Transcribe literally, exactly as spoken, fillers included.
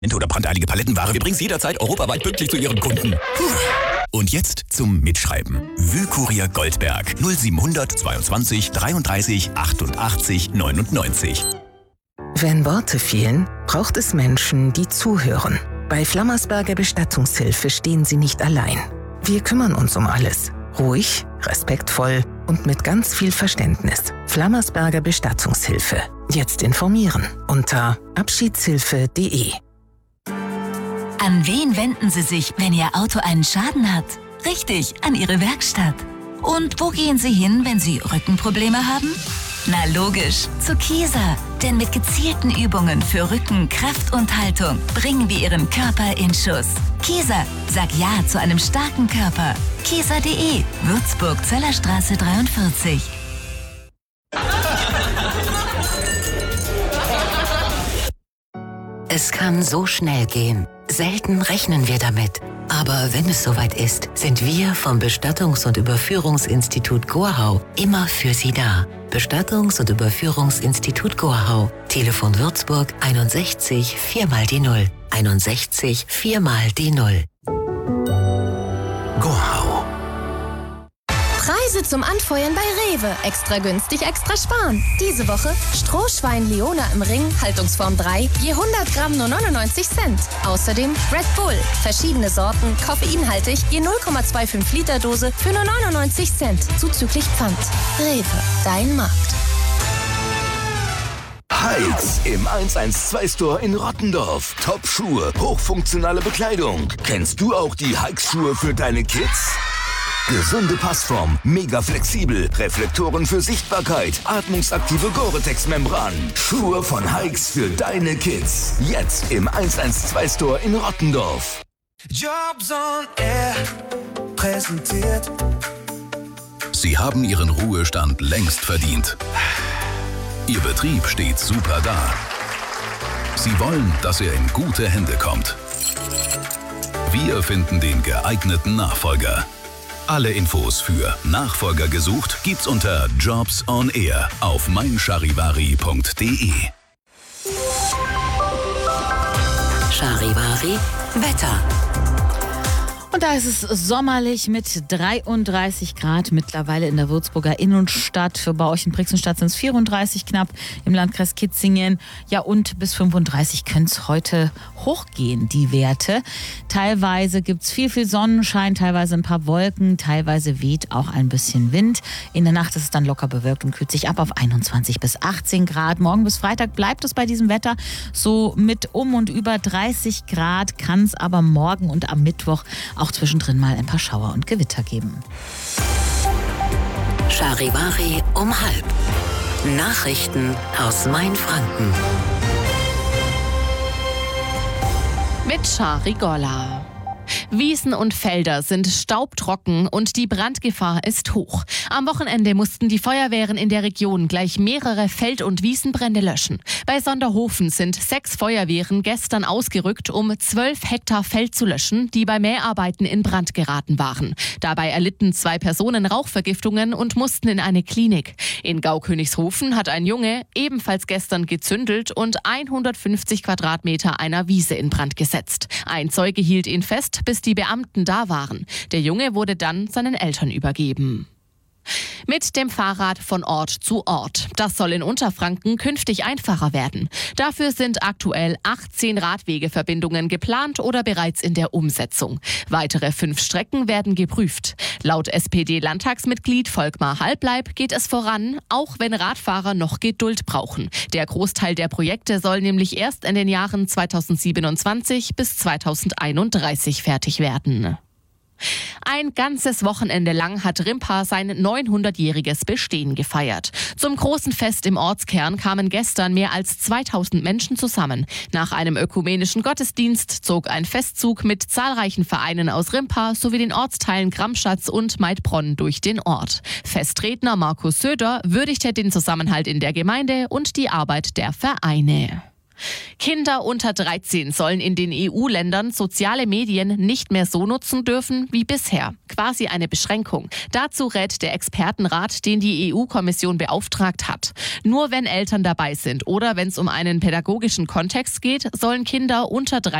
oder brandeilige Palettenware. Wir bringen es jederzeit europaweit pünktlich zu Ihren Kunden. Puh. Und jetzt zum Mitschreiben. Wühlkurier Goldberg null siebenhundert zweiundzwanzig dreiunddreißig achtundachtzig neunundneunzig. Wenn Worte fehlen, braucht es Menschen, die zuhören. Bei Flammersberger Bestattungshilfe stehen Sie nicht allein. Wir kümmern uns um alles. Ruhig, respektvoll und mit ganz viel Verständnis. Flammersberger Bestattungshilfe. Jetzt informieren unter abschiedshilfe punkt de. An wen wenden Sie sich, wenn Ihr Auto einen Schaden hat? Richtig, an Ihre Werkstatt. Und wo gehen Sie hin, wenn Sie Rückenprobleme haben? Na logisch, zu Kieser. Denn mit gezielten Übungen für Rücken, Kraft und Haltung bringen wir Ihren Körper in Schuss. Kieser, sag Ja zu einem starken Körper. Kieser punkt de, Würzburg, Zöllerstraße dreiundvierzig. Es kann so schnell gehen. Selten rechnen wir damit. Aber wenn es soweit ist, sind wir vom Bestattungs- und Überführungsinstitut Gorhau immer für Sie da. Bestattungs- und Überführungsinstitut Gorhau. Telefon Würzburg einundsechzig vier mal die Null. einundsechzig vier mal die Null. Gorhau. Preise zum Anfeuern bei Rewe. Extra günstig, extra sparen. Diese Woche Strohschwein Leona im Ring, Haltungsform drei, je hundert Gramm nur neunundneunzig Cent. Außerdem Red Bull, verschiedene Sorten, koffeinhaltig, je null Komma fünfundzwanzig Liter Dose für nur neunundneunzig Cent, zuzüglich Pfand. Rewe, dein Markt. Hikes im eins eins zwei Store in Rottendorf. Top-Schuhe, hochfunktionale Bekleidung. Kennst du auch die Hikes-Schuhe für deine Kids? Gesunde Passform, mega flexibel, Reflektoren für Sichtbarkeit, atmungsaktive Gore-Tex-Membran. Schuhe von Hikes für deine Kids. Jetzt im eins eins zwei Store in Rottendorf. Jobs on Air präsentiert. Sie haben Ihren Ruhestand längst verdient. Ihr Betrieb steht super da. Sie wollen, dass er in gute Hände kommt. Wir finden den geeigneten Nachfolger. Alle Infos für Nachfolger gesucht gibt's unter Jobs on Air auf meincharivari punkt de. Charivari Wetter. Und da ist es sommerlich mit dreiunddreißig Grad mittlerweile in der Würzburger Innenstadt. Für bei euch in Brixenstadt sind es vierunddreißig knapp, im Landkreis Kitzingen. Ja, und bis fünfunddreißig können es heute hochgehen, die Werte. Teilweise gibt es viel, viel Sonnenschein, teilweise ein paar Wolken, teilweise weht auch ein bisschen Wind. In der Nacht ist es dann locker bewölkt und kühlt sich ab auf einundzwanzig bis achtzehn Grad. Morgen bis Freitag bleibt es bei diesem Wetter so mit um und über dreißig Grad, kann es aber morgen und am Mittwoch auch zwischendrin mal ein paar Schauer und Gewitter geben. Charivari um halb. Nachrichten aus Mainfranken. Mit Chari Golla. Wiesen und Felder sind staubtrocken und die Brandgefahr ist hoch. Am Wochenende mussten die Feuerwehren in der Region gleich mehrere Feld- und Wiesenbrände löschen. Bei Sonderhofen sind sechs Feuerwehren gestern ausgerückt, um zwölf Hektar Feld zu löschen, die bei Mäharbeiten in Brand geraten waren. Dabei erlitten zwei Personen Rauchvergiftungen und mussten in eine Klinik. In Gaukönigshofen hat ein Junge ebenfalls gestern gezündelt und hundertfünfzig Quadratmeter einer Wiese in Brand gesetzt. Ein Zeuge hielt ihn fest, bis die Beamten da waren. Der Junge wurde dann seinen Eltern übergeben. Mit dem Fahrrad von Ort zu Ort. Das soll in Unterfranken künftig einfacher werden. Dafür sind aktuell achtzehn Radwegeverbindungen geplant oder bereits in der Umsetzung. Weitere fünf Strecken werden geprüft. Laut S P D-Landtagsmitglied Volkmar Halbleib geht es voran, auch wenn Radfahrer noch Geduld brauchen. Der Großteil der Projekte soll nämlich erst in den Jahren zweitausendsiebenundzwanzig bis zweitausendeinunddreißig fertig werden. Ein ganzes Wochenende lang hat Rimpa sein neunhundertjähriges Bestehen gefeiert. Zum großen Fest im Ortskern kamen gestern mehr als zweitausend Menschen zusammen. Nach einem ökumenischen Gottesdienst zog ein Festzug mit zahlreichen Vereinen aus Rimpa sowie den Ortsteilen Gramschatz und Maidbronn durch den Ort. Festredner Markus Söder würdigte den Zusammenhalt in der Gemeinde und die Arbeit der Vereine. Kinder unter dreizehn sollen in den E U-Ländern soziale Medien nicht mehr so nutzen dürfen wie bisher. Quasi eine Beschränkung. Dazu rät der Expertenrat, den die E U-Kommission beauftragt hat. Nur wenn Eltern dabei sind oder wenn es um einen pädagogischen Kontext geht, sollen Kinder unter dreizehn